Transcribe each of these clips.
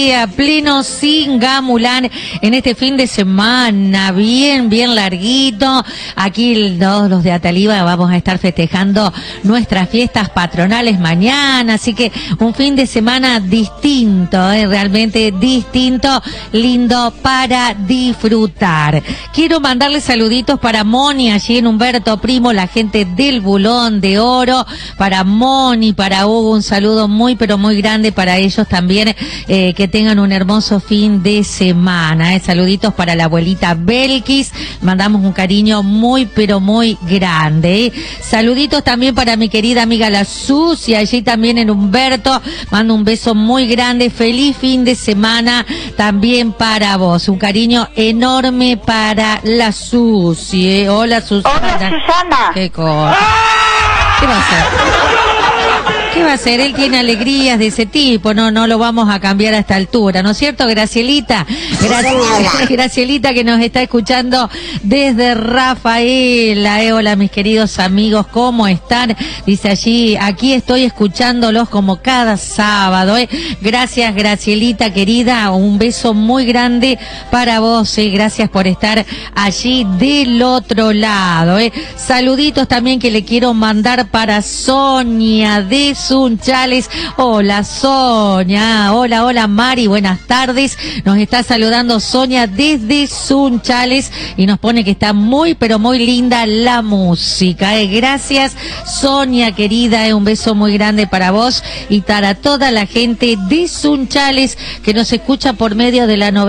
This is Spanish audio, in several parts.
A pleno Singamulán en este fin de semana, bien larguito. Aquí los de Ataliva vamos a estar festejando nuestras fiestas patronales mañana, así que un fin de semana distinto, realmente distinto, lindo para disfrutar. Quiero mandarle saluditos para Moni allí en Humberto Primo, la gente del Bulón de Oro, para Moni, para Hugo, un saludo muy pero muy grande para ellos también, que tengan un hermoso fin de semana. Saluditos para la abuelita Belkis, mandamos un cariño muy pero muy grande. Saluditos también para mi querida amiga La Sucia, allí también en Humberto, mando un beso muy grande, feliz fin de semana también para vos, un cariño enorme para La Sucia. Hola Susana. Hola Susana. ¿Qué cosa? ¿Qué va a hacer? ¿Qué va a hacer? Él tiene alegrías de ese tipo, no lo vamos a cambiar a esta altura, ¿no es cierto, Gracielita? Gracielita que nos está escuchando desde Rafaela. Hola mis queridos amigos, ¿cómo están? Dice allí, aquí estoy escuchándolos como cada sábado. Gracias Gracielita querida, un beso muy grande para vos, gracias por estar allí del otro lado. Saluditos también que le quiero mandar para Sonia de Sunchales. Hola Sonia, hola Mari, buenas tardes. Nos está saludando Sonia desde Sunchales y nos pone que está muy pero muy linda la música. Gracias Sonia querida, un beso muy grande para vos y para toda la gente de Sunchales que nos escucha por medio de la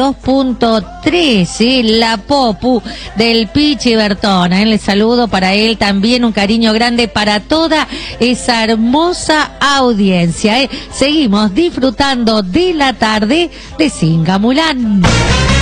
92.3, la Popu del Pichi Bertona. Les saludo para él también, un cariño grande para toda esa hermosa audiencia. Seguimos disfrutando de la tarde de Singamulán.